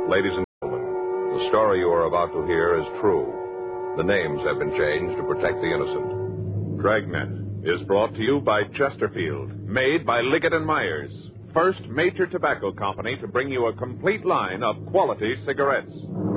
Ladies and gentlemen, the story you are about to hear is true. The names have been changed to protect the innocent. Dragnet is brought to you by Chesterfield, made by Liggett & Myers, first major tobacco company to bring you a complete line of quality cigarettes.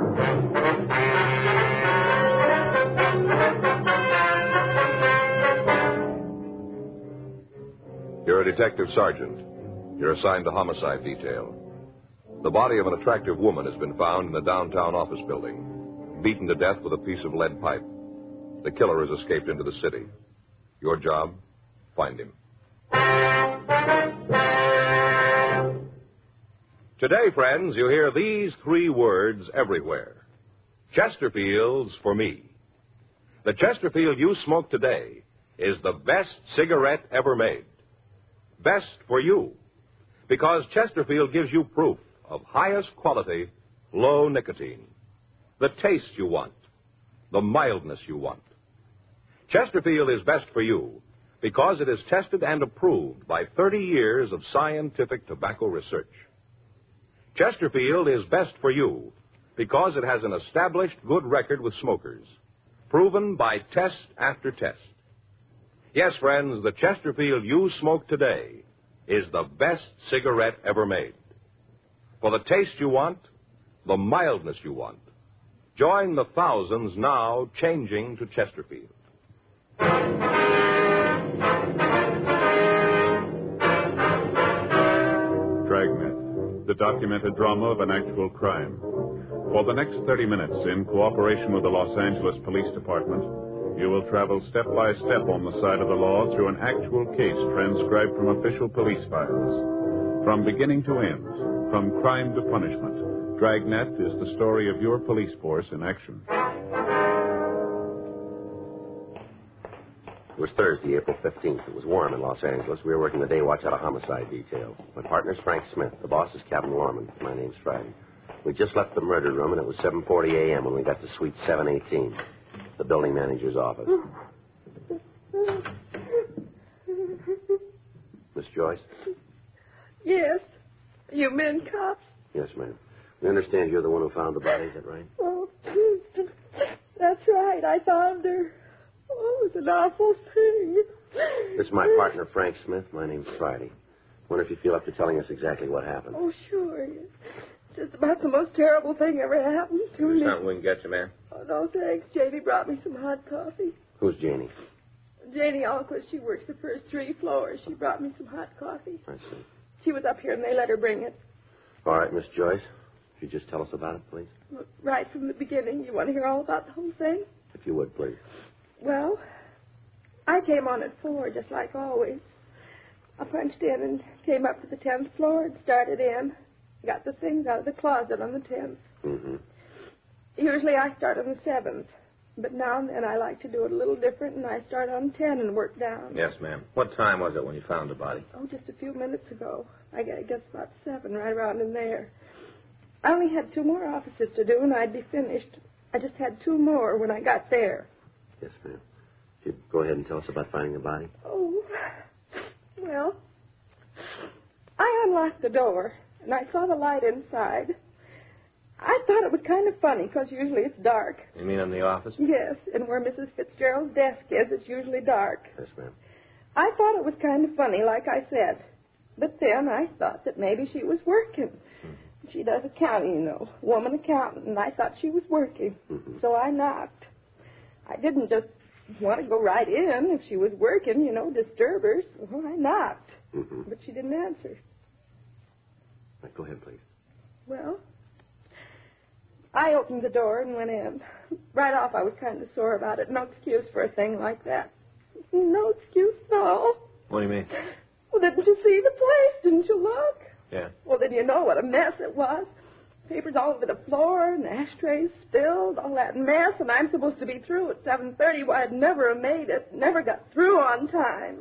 You're a detective sergeant. You're assigned to homicide detail. The body of an attractive woman has been found in the downtown office building, beaten to death with a piece of lead pipe. The killer has escaped into the city. Your job, find him. Today, friends, you hear these three words everywhere. Chesterfield's for me. The Chesterfield you smoke today is the best cigarette ever made. Best for you, because Chesterfield gives you proof of highest quality, low nicotine. The taste you want, the mildness you want. Chesterfield is best for you because it is tested and approved by 30 years of scientific tobacco research. Chesterfield is best for you because it has an established good record with smokers, proven by test after test. Yes, friends, the Chesterfield you smoke today is the best cigarette ever made. For the taste you want, the mildness you want, join the thousands now changing to Chesterfield. Dragnet, the documented drama of an actual crime. For the next 30 minutes, in cooperation with the Los Angeles Police Department, you will travel step by step on the side of the law through an actual case transcribed from official police files. From beginning to end, from crime to punishment, Dragnet is the story of your police force in action. It was Thursday, April 15th. It was warm in Los Angeles. We were working the day watch out of homicide detail. My partner's Frank Smith. The boss is Captain Lorman. My name's Friday. We just left the murder room, and it was 7:40 a.m. when we got to suite 718, the building manager's office. Miss Joyce? Yes. You men cops? Yes, ma'am. We understand you're the one who found the body, is that right? Oh, that's right. I found her. Oh, it was an awful thing. This is my partner, Frank Smith. My name's Friday. Wonder if you feel up to telling us exactly what happened. Oh, sure. It's just about the most terrible thing ever happened to me. Something we can get you, ma'am? Oh, no, thanks. Janie brought me some hot coffee. Who's Janie? Janie Alquist. She works the first 3 floors. She brought me some hot coffee. I see. She was up here, and they let her bring it. All right, Miss Joyce. Could you just tell us about it, please? Right from the beginning. You want to hear all about the whole thing? If you would, please. Well, I came on at 4, just like always. I punched in and came up to the 10th floor and started in. Got the things out of the closet on the 10th. Mm-hmm. Usually I start on the 7th. But now and then I like to do it a little different, and I start on 10 and work down. Yes, ma'am. What time was it when you found the body? Oh, just a few minutes ago. I guess about 7, right around in there. I only had 2 more offices to do, and I'd be finished. I just had 2 more when I got there. Yes, ma'am. Could you go ahead and tell us about finding the body? Oh, well, I unlocked the door, and I saw the light inside. I thought it was kind of funny, because usually it's dark. You mean in the office? Yes, and where Mrs. Fitzgerald's desk is, it's usually dark. Yes, ma'am. I thought it was kind of funny, like I said. But then I thought that maybe she was working. Mm-hmm. She does accounting, you know, woman accountant, and I thought she was working. Mm-hmm. So I knocked. I didn't just want to go right in if she was working, you know, disturb her. So I knocked. Mm-hmm. But she didn't answer. Right, go ahead, please. Well, I opened the door and went in. Right off, I was kind of sore about it. No excuse for a thing like that. No excuse at all. What do you mean? Well, didn't you see the place? Didn't you look? Yeah. Well, then you know what a mess it was. Papers all over the floor, and the ashtrays spilled, all that mess, and I'm supposed to be through at 7:30. Well, I'd never have made it. Never got through on time.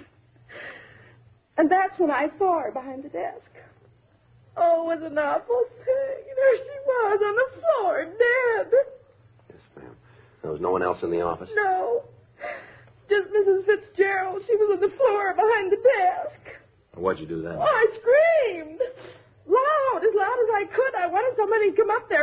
And that's when I saw her behind the desk. Oh, it was an awful thing. There she was on the floor, dead. Yes, ma'am. There was no one else in the office? No. Just Mrs. Fitzgerald. She was on the floor behind the desk. What'd you do then? Oh, I screamed. Loud, as loud as I could. I wanted somebody to come up there